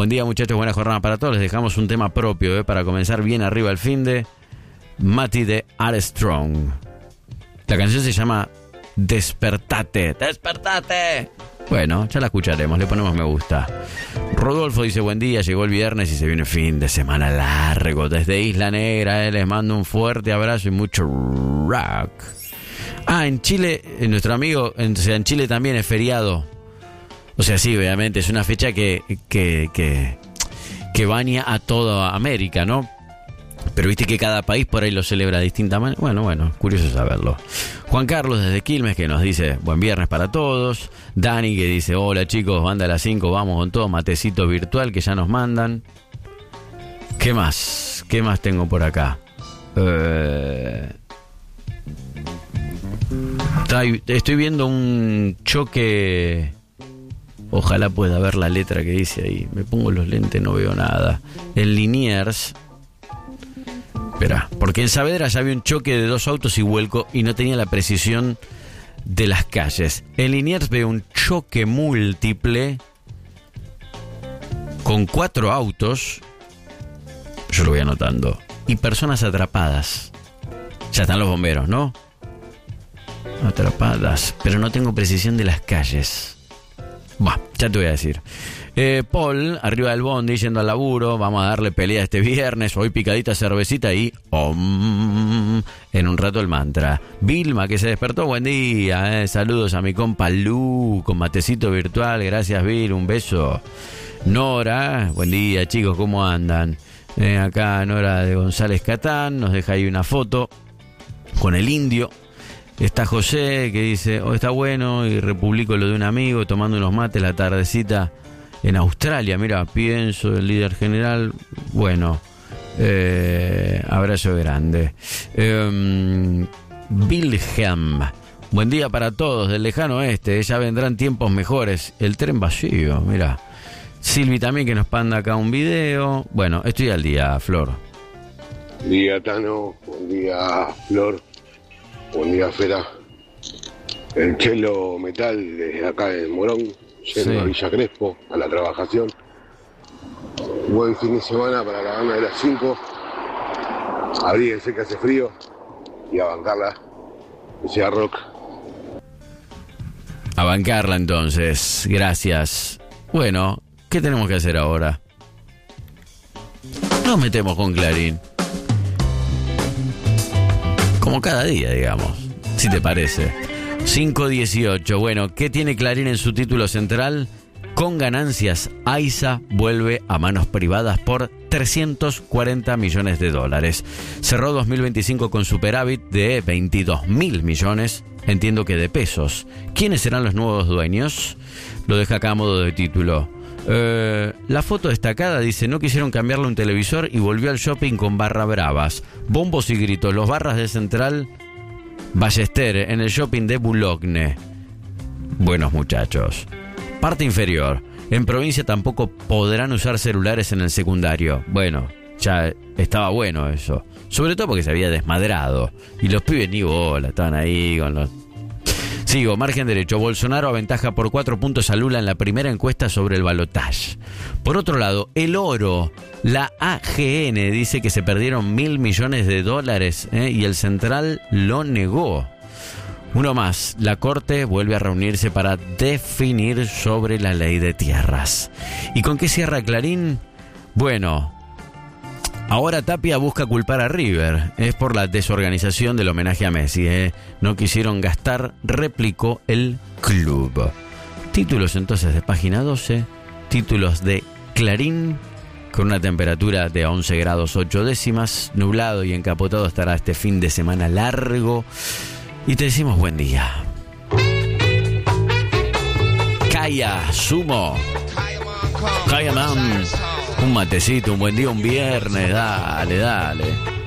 Buen día, muchachos, buena jornada para todos. Les dejamos un tema propio para comenzar bien arriba el finde. Mati de Armstrong. La canción se llama Despertate. ¡Despertate! Bueno, ya la escucharemos, le ponemos me gusta. Rodolfo dice, buen día, llegó el viernes y se viene fin de semana largo. Desde Isla Negra, les mando un fuerte abrazo y mucho rock. En Chile, nuestro amigo, en Chile también es feriado. O sea, sí, obviamente, es una fecha que baña a toda América, ¿no? Pero viste que cada país por ahí lo celebra de distinta manera. Bueno, curioso saberlo. Juan Carlos desde Quilmes que nos dice, buen viernes para todos. Dani que dice, hola chicos, banda a las 5, vamos con todo, matecito virtual que ya nos mandan. ¿Qué más? ¿Qué más tengo por acá? Estoy viendo un choque. Ojalá pueda ver la letra que dice ahí. Me pongo los lentes, no veo nada. En Liniers. Espera, porque en Saavedra ya había un choque de 2 autos y vuelco y no tenía la precisión de las calles. En Liniers veo un choque múltiple con 4 autos. Yo lo voy anotando. Y personas atrapadas. Ya están los bomberos, ¿no? Atrapadas. Pero no tengo precisión de las calles. Ya te voy a decir. Paul, arriba del bondi, yendo al laburo. Vamos a darle pelea este viernes. Hoy picadita cervecita y en un rato el mantra. Vilma, que se despertó, buen día. Saludos a mi compa Lu, con matecito virtual. Gracias, Vil, un beso. Nora, buen día, chicos, ¿cómo andan? Acá Nora de González Catán nos deja ahí una foto con el indio. Está José que dice, está bueno, y republico lo de un amigo, tomando unos mates la tardecita en Australia. Mira, pienso, el líder general, bueno, abrazo grande. Wilhelm, buen día para todos, del lejano oeste, ya vendrán tiempos mejores. El tren vacío, mira. Silvi también que nos manda acá un video. Bueno, estoy al día, Flor. Buen día, Tano, buen día, Flor. Buen día, Fera. El Chelo Metal desde acá de Morón, yendo a Villa Crespo, a la trabajación. Buen fin de semana para la banda de las 5. Abríguense que hace frío y a bancarla, que sea rock. A bancarla entonces, gracias. Bueno, ¿qué tenemos que hacer ahora? Nos metemos con Clarín. Como cada día, digamos, si te parece. 5:18. Bueno, ¿qué tiene Clarín en su título central? Con ganancias, AISA vuelve a manos privadas por $340 millones. Cerró 2025 con superávit de 22.000 millones, entiendo que de pesos. ¿Quiénes serán los nuevos dueños? Lo deja acá a modo de título. La foto destacada dice, no quisieron cambiarle un televisor y volvió al shopping con barra bravas, bombos y gritos, los barras de Central Ballester en el shopping de Boulogne. Buenos muchachos. Parte inferior, en provincia tampoco podrán usar celulares en el secundario. Bueno, ya estaba bueno eso, sobre todo porque se había desmadrado y los pibes ni bola, estaban ahí con los... Sigo, margen derecho. Bolsonaro aventaja por 4 puntos a Lula en la primera encuesta sobre el balotaje. Por otro lado, el oro. La AGN dice que se perdieron $1.000 millones y el Central lo negó. Uno más. La Corte vuelve a reunirse para definir sobre la ley de tierras. ¿Y con qué cierra Clarín? Bueno, ahora Tapia busca culpar a River. Es por la desorganización del homenaje a Messi. No quisieron gastar, replicó el club. Títulos entonces de página 12. Títulos de Clarín. Con una temperatura de 11 grados 8 décimas. Nublado y encapotado estará este fin de semana largo. Y te decimos buen día. Kaya, Sumo. Kaya Man. Un matecito, un buen día, un viernes, dale.